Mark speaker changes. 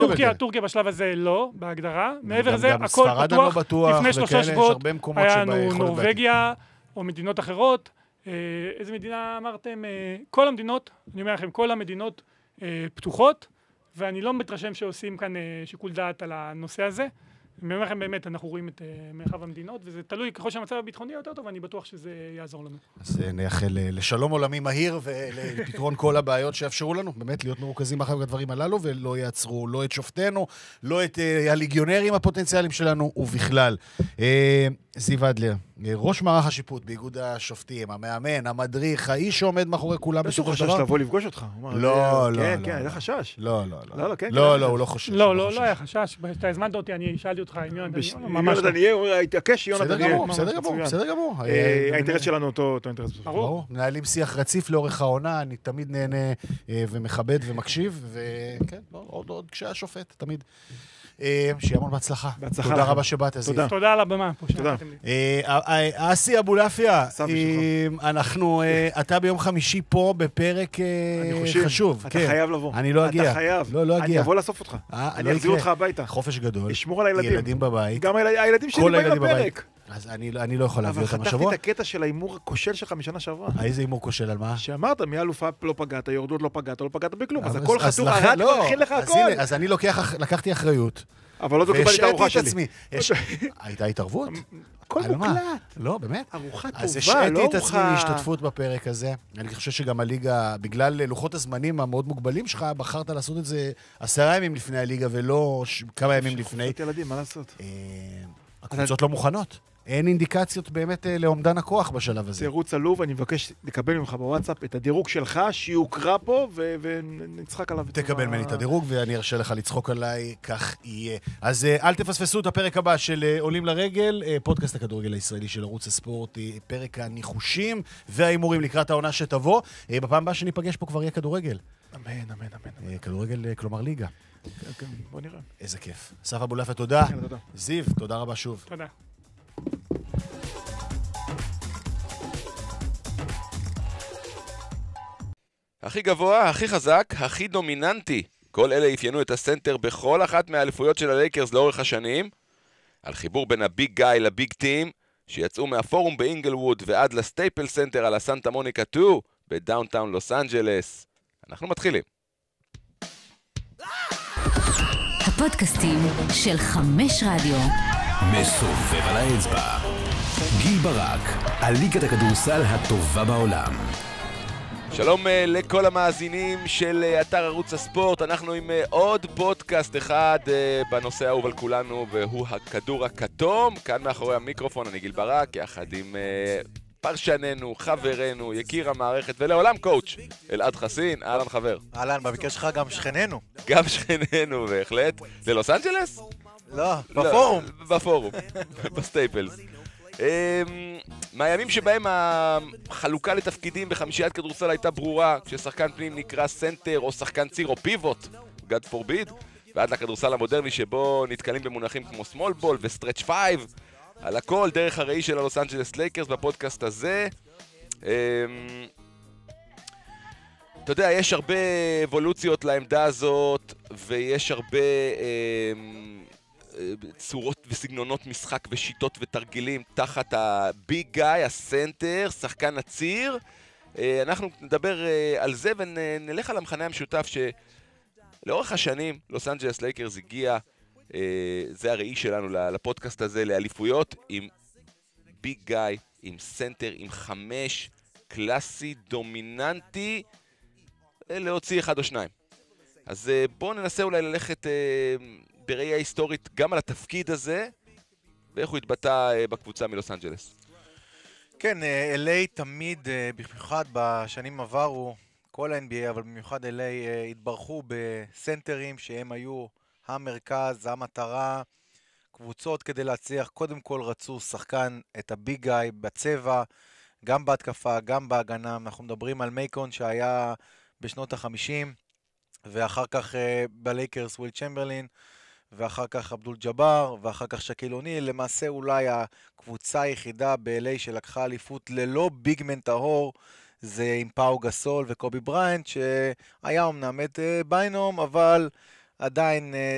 Speaker 1: טורקיה בשלב הזה לא, בהגדרה. מעבר לזה,
Speaker 2: גם
Speaker 1: הכל
Speaker 2: ספרד אני לא
Speaker 1: פתוח.
Speaker 2: בטוח,
Speaker 1: לפני 3
Speaker 2: וכאלה, יש
Speaker 1: שבועות
Speaker 2: הרבה מקומות
Speaker 1: היה
Speaker 2: שבה
Speaker 1: לנו
Speaker 2: יכול להיות
Speaker 1: נורווגיה, או מדינות אחרות. איזה מדינה אמרתם? כל המדינות, אני אומר לכם, כל המדינות פתוחות, ואני לא מתרשם שעושים כאן שיקול דעת על הנושא הזה. אני אומר לכם באמת, אנחנו רואים את מרחב המדינות, וזה תלוי ככל שהמצב הביטחוני יותר טוב, ואני בטוח שזה יעזור לנו.
Speaker 2: אז נאחל לשלום עולמי מהיר ולפתרון כל הבעיות שיאפשרו לנו, באמת להיות מרוכזים אחר הדברים הללו, ולא יעצרו לא את שופטנו, לא את הליגיונרים הפוטנציאליים שלנו, ובכלל. זיו אדלר, ראש מערך השיפוט באיגוד השופטים, המאמן, המדריך, האיש שעומד מאחורי כולם בסופו של דבר.
Speaker 3: חשש לבוא לפגוש אותך.
Speaker 2: לא.
Speaker 3: כן, היה חשש.
Speaker 2: לא, הוא לא חושש.
Speaker 1: לא היה חשש. כשאתה הזמנת אותי, אני שאלתי אותך עם יונתן.
Speaker 3: ממש דניאל, הוא התעקש יונתן דניאל.
Speaker 2: בסדר גמור.
Speaker 3: האינטרס שלנו אותו אינטרס.
Speaker 2: ברור. מנהלים שיח רציף לאורך העונה, אני תמיד נהנה ומכבד ומקשיב, וכן, עוד כשהיה שופט, תמיד. שיהיה המון בהצלחה. תודה רבה שבאת, זיו.
Speaker 1: תודה על הבמה.
Speaker 3: תודה.
Speaker 2: אסי אבולעפיה, אתה ביום חמישי פה בפרק חשוב.
Speaker 3: אתה חייב לבוא.
Speaker 2: אני לא אגיע.
Speaker 3: אתה חייב.
Speaker 2: לא אגיע.
Speaker 3: אני אבוא לאסוף אותך. אני אחזיר אותך הביתה.
Speaker 2: חופש גדול.
Speaker 3: לשמור על הילדים.
Speaker 2: ילדים בבית.
Speaker 3: גם הילדים שלי באים לפרק.
Speaker 2: אז אני לא יכול להביא אותם השבוע.
Speaker 3: אבל חתכתי את הקטע של האימור הכושל שלך משנה שעברה.
Speaker 2: איזה אימור כושל על מה?
Speaker 3: שאמרת, מאלופה לא פגעת, יורדות לא פגעת בכלום. אז הכל חתוך, רק מכין לך הכל.
Speaker 2: אז אני לקחתי אחריות.
Speaker 3: אבל לא תקבל את הארוחה שלי.
Speaker 2: הייתה התערבות?
Speaker 3: הכל מוקלט.
Speaker 2: לא, באמת?
Speaker 3: ארוחה טובה, לא ארוחה.
Speaker 2: אז השעתי את עצמי להשתתפות בפרק הזה. אני חושב שגם הליגה, בגלל לוחות הזמנים המאוד מוגבלים שלך, בחרת לעשות את זה 10 ימים לפני הליגה, ולא כמה ימים לפני.
Speaker 3: חופשת ילדים, מה לעשות?
Speaker 2: הקבוצות לא מוכנות. אין אינדיקציות באמת לעומדן הכוח בשלב הזה.
Speaker 3: תירוץ עלוב, אני מבקש לקבל ממך בוואטסאפ את הדירוג שלך, שיוקרא פה, ונצחק עליו.
Speaker 2: תקבל ממני את הדירוג, ואני ארשה לך לצחוק עליי, כך יהיה. אז אל תפספסו את הפרק הבא של עולים לרגל, פודקאסט הכדורגל הישראלי של ערוץ הספורט, פרק הניחושים והאימורים לקראת העונה שתבוא. בפעם הבאה שניפגש פה כבר יהיה כדורגל.
Speaker 3: אמן.
Speaker 2: כדורגל, כלומר ליגה.
Speaker 3: בוא נראה.
Speaker 2: איזה כיף. אסף אבולעפיה, תודה. זיו, תודה רבה שוב.
Speaker 1: תודה.
Speaker 4: הכי גבוה, הכי חזק, הכי דומיננטי. כל אלה אפיינו את הסנטר בכל אחת מהאליפויות של הלייקרס לאורך השנים. על חיבור בין הביג גאי לביג טים, שיצאו מהפורום באינגלווד ועד לסטייפל סנטר על הסנטה מוניקה 2 בדאונטאון לוס אנג'לס. אנחנו מתחילים.
Speaker 5: הפודקאסטים של 5 רדיו.
Speaker 6: מסובב על האצבע. גיל ברק, הליגת הכדורסל הטובה בעולם.
Speaker 4: שלום לכל המאזינים של אתר ערוץ הספורט. אנחנו עם עוד פודקאסט אחד בנושא האהוב על כולנו, והוא הכדור הכתום. כאן מאחורי המיקרופון אני גיל ברק, יחד עם פרשננו, חברנו, יקיר המערכת ולעולם קואוץ' אלעד חסין. אהלן חבר.
Speaker 7: אהלן, במקרה שלך גם שכננו.
Speaker 4: גם שכננו, בהחלט. ללוס אנג'לס?
Speaker 7: לא, בפורום.
Speaker 4: בפורום, בסטייפלס. מהימים שבהם החלוקה לתפקידים בחמישיית כדורסל הייתה ברורה, כששחקן פנים נקרא סנטר או שחקן ציר או פיבוט, God forbid, ועד לכדורסל המודרני שבו נתקלים במונחים כמו סמול בול וסטרץ' 5, על הכל דרך הראי של הלוס אנג'לס לייקרס בפודקאסט הזה. אתה יודע, יש הרבה אבולוציות לעמדה הזאת, ויש הרבה צורות וסגנונות משחק ושיטות ותרגילים תחת הביג גאי, הסנטר, שחקן הציר. אנחנו נדבר על זה ונלך על המחנה המשותף שלאורך השנים לוס אנג'לס לייקרס הגיע, זה הראי שלנו לפודקאסט הזה, לאליפויות עם ביג גאי, עם סנטר, עם 5, קלאסי, דומיננטי, להוציא 1 או 2. אז בואו ננסה אולי ללכת בראייה היסטורית גם על התפקיד הזה, ואיך הוא התבטא בקבוצה מלוס אנג'לס.
Speaker 7: כן, LA תמיד, במיוחד בשנים עברו, כל ה-NBA, אבל במיוחד LA התברכו בסנטרים שהם היו המרכז, המטרה, קבוצות כדי להצליח. קודם כל רצו שחקן את הביג גאי בצבע, גם בהתקפה, גם בהגנה. אנחנו מדברים על מייקון שהיה בשנות ה-50, ואחר כך בלייקרס וויל צ'מברלין, ואחר כך אבדול ג'אבר, ואחר כך שקיל אוניל. למעשה אולי הקבוצה היחידה ב-LA שלקחה אליפות ללא ביגמן טהור, זה עם פאו גסול וקובי בריינט, שהיה אמנם את ביינום, אבל עדיין